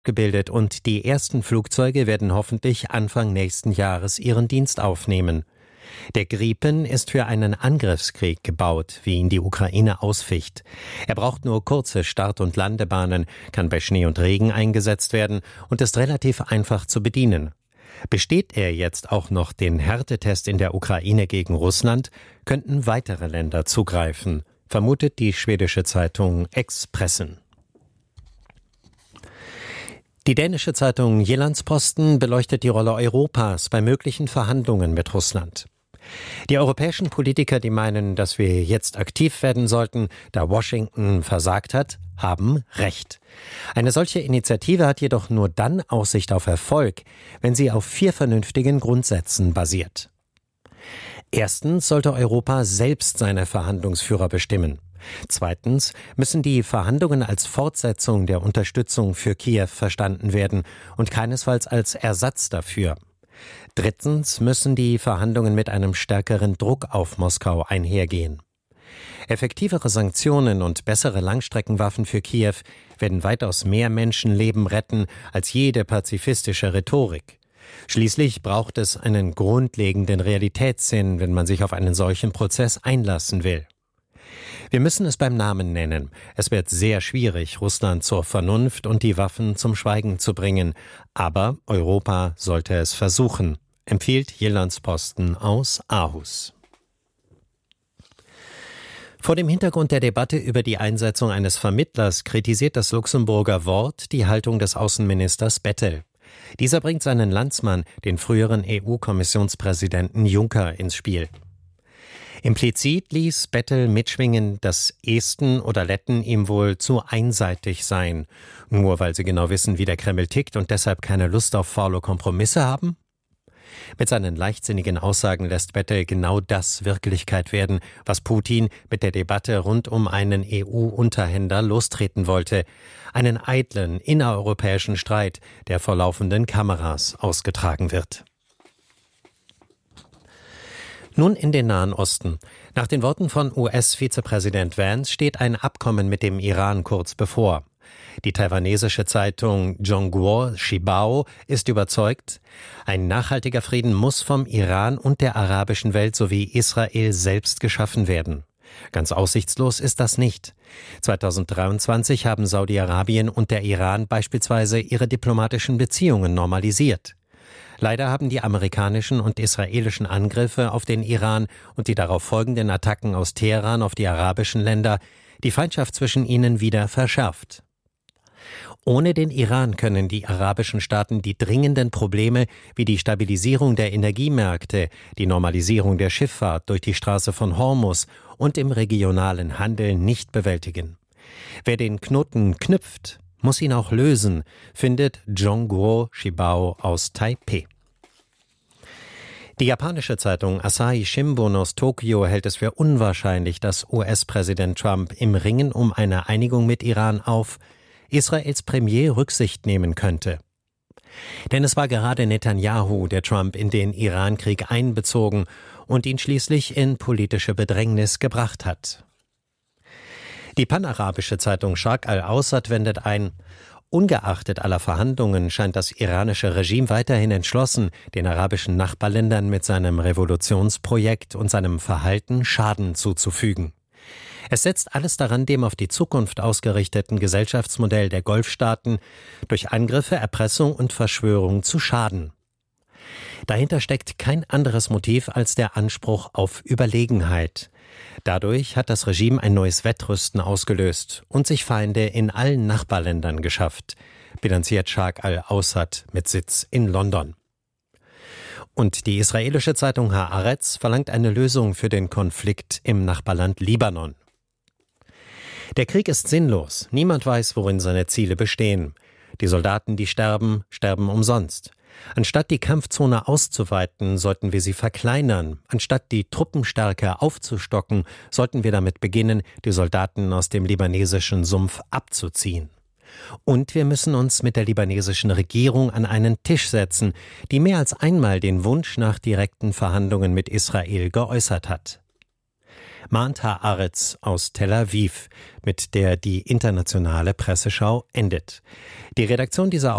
gebildet und die ersten Flugzeuge werden hoffentlich Anfang nächsten Jahres ihren Dienst aufnehmen. Der Gripen ist für einen Angriffskrieg gebaut, wie ihn die Ukraine ausficht. Er braucht nur kurze Start- und Landebahnen, kann bei Schnee und Regen eingesetzt werden und ist relativ einfach zu bedienen. Besteht er jetzt auch noch den Härtetest in der Ukraine gegen Russland, könnten weitere Länder zugreifen, vermutet die schwedische Zeitung Expressen. Die dänische Zeitung Jyllands-Posten beleuchtet die Rolle Europas bei möglichen Verhandlungen mit Russland. Die europäischen Politiker, die meinen, dass wir jetzt aktiv werden sollten, da Washington versagt hat, haben recht. Eine solche Initiative hat jedoch nur dann Aussicht auf Erfolg, wenn sie auf 4 vernünftigen Grundsätzen basiert. Erstens sollte Europa selbst seine Verhandlungsführer bestimmen. Zweitens müssen die Verhandlungen als Fortsetzung der Unterstützung für Kiew verstanden werden und keinesfalls als Ersatz dafür. Drittens müssen die Verhandlungen mit einem stärkeren Druck auf Moskau einhergehen. Effektivere Sanktionen und bessere Langstreckenwaffen für Kiew werden weitaus mehr Menschenleben retten als jede pazifistische Rhetorik. Schließlich braucht es einen grundlegenden Realitätssinn, wenn man sich auf einen solchen Prozess einlassen will. Wir müssen es beim Namen nennen. Es wird sehr schwierig, Russland zur Vernunft und die Waffen zum Schweigen zu bringen. Aber Europa sollte es versuchen, empfiehlt Jyllands-Posten aus Aarhus. Vor dem Hintergrund der Debatte über die Einsetzung eines Vermittlers kritisiert das Luxemburger Wort die Haltung des Außenministers Bettel. Dieser bringt seinen Landsmann, den früheren EU-Kommissionspräsidenten Juncker, ins Spiel. Implizit ließ Bettel mitschwingen, dass Esten oder Letten ihm wohl zu einseitig seien, nur weil sie genau wissen, wie der Kreml tickt und deshalb keine Lust auf faule Kompromisse haben? Mit seinen leichtsinnigen Aussagen lässt Bettel genau das Wirklichkeit werden, was Putin mit der Debatte rund um einen EU-Unterhändler lostreten wollte. Einen eitlen, innereuropäischen Streit, der vor laufenden Kameras ausgetragen wird. Nun in den Nahen Osten. Nach den Worten von US-Vizepräsident Vance steht ein Abkommen mit dem Iran kurz bevor. Die taiwanesische Zeitung Zhongguo Shibao ist überzeugt, ein nachhaltiger Frieden muss vom Iran und der arabischen Welt sowie Israel selbst geschaffen werden. Ganz aussichtslos ist das nicht. 2023 haben Saudi-Arabien und der Iran beispielsweise ihre diplomatischen Beziehungen normalisiert. Leider haben die amerikanischen und israelischen Angriffe auf den Iran und die darauf folgenden Attacken aus Teheran auf die arabischen Länder die Feindschaft zwischen ihnen wieder verschärft. Ohne den Iran können die arabischen Staaten die dringenden Probleme wie die Stabilisierung der Energiemärkte, die Normalisierung der Schifffahrt durch die Straße von Hormuz und im regionalen Handel nicht bewältigen. Wer den Knoten knüpft, muss ihn auch lösen, findet Zhongguo Shibao aus Taipeh. Die japanische Zeitung Asahi Shimbun aus Tokio hält es für unwahrscheinlich, dass US-Präsident Trump im Ringen um eine Einigung mit Iran auf Israels Premier Rücksicht nehmen könnte. Denn es war gerade Netanyahu, der Trump in den Irankrieg einbezogen und ihn schließlich in politische Bedrängnis gebracht hat. Die panarabische Zeitung Sharq al-Awsat wendet ein: Ungeachtet aller Verhandlungen scheint das iranische Regime weiterhin entschlossen, den arabischen Nachbarländern mit seinem Revolutionsprojekt und seinem Verhalten Schaden zuzufügen. Es setzt alles daran, dem auf die Zukunft ausgerichteten Gesellschaftsmodell der Golfstaaten durch Angriffe, Erpressung und Verschwörung zu schaden. Dahinter steckt kein anderes Motiv als der Anspruch auf Überlegenheit. Dadurch hat das Regime ein neues Wettrüsten ausgelöst und sich Feinde in allen Nachbarländern geschafft, bilanziert Sharq al-Awsat mit Sitz in London. Und die israelische Zeitung Haaretz verlangt eine Lösung für den Konflikt im Nachbarland Libanon. Der Krieg ist sinnlos. Niemand weiß, worin seine Ziele bestehen. Die Soldaten, die sterben, sterben umsonst. Anstatt die Kampfzone auszuweiten, sollten wir sie verkleinern. Anstatt die Truppenstärke aufzustocken, sollten wir damit beginnen, die Soldaten aus dem libanesischen Sumpf abzuziehen. Und wir müssen uns mit der libanesischen Regierung an einen Tisch setzen, die mehr als einmal den Wunsch nach direkten Verhandlungen mit Israel geäußert hat. Mahnt Haaretz aus Tel Aviv, mit der die internationale Presseschau endet. Die Redaktion dieser